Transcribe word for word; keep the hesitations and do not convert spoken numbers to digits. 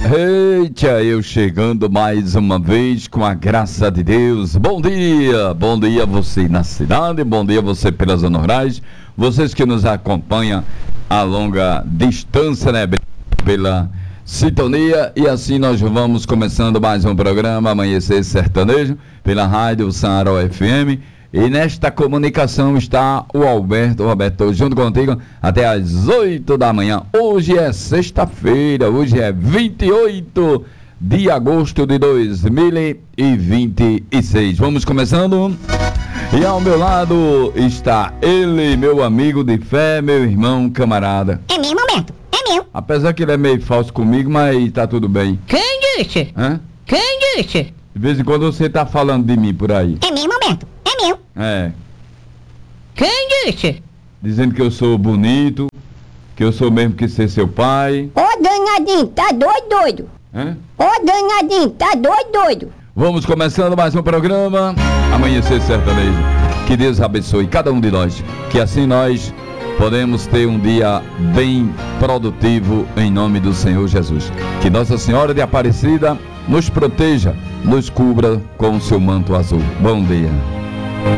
Eita, eu chegando mais uma vez com a graça de Deus. Bom dia, bom dia você na cidade, bom dia você pelas zonas rurais, vocês que nos acompanham a longa distância, né, pela sintonia. E assim nós vamos começando mais um programa Amanhecer Sertanejo pela rádio Sanaró F M. E nesta comunicação está o Alberto. Roberto, junto contigo até às oito da manhã. Hoje é sexta-feira, hoje é vinte e oito de agosto de dois mil e vinte e seis. Vamos começando. E ao meu lado está ele, meu amigo de fé, meu irmão, camarada. É meu, Alberto, é meu. Apesar que ele é meio falso comigo, mas tá tudo bem. Quem disse? Hã? Quem disse? De vez em quando você tá falando de mim por aí. É meu, Alberto, é meu. É. Quem disse? Dizendo que eu sou bonito, que eu sou mesmo que ser seu pai. Ô, danadinho, tá doido, doido. Hã? Ô, danadinho, tá doido, doido. Vamos começando mais um programa Amanhecer Sertanejo. Que Deus abençoe cada um de nós, que assim nós podemos ter um dia bem produtivo em nome do Senhor Jesus. Que Nossa Senhora de Aparecida nos proteja, nos cubra com o seu manto azul. Bom dia.